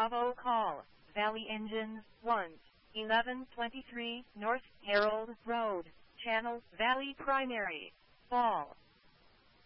Bravo call, Valley Engines, 1, 1123 North Harold Road, Channel Valley Primary, Fall.